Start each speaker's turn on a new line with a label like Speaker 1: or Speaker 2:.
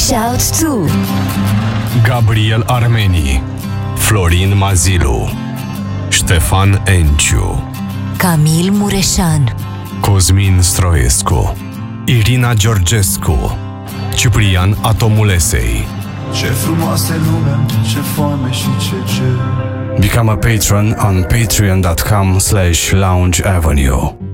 Speaker 1: Shout to
Speaker 2: Gabriel Armeni, Florin Mazilu, Ștefan Enciu,
Speaker 1: Camil Mureșan,
Speaker 2: Cosmin Stroescu, Irina Georgescu, Ciprian Atomulesei.
Speaker 3: Ce frumoasă lume, ce foame și ce cer.
Speaker 4: Become a patron on patreon.com/loungeavenue.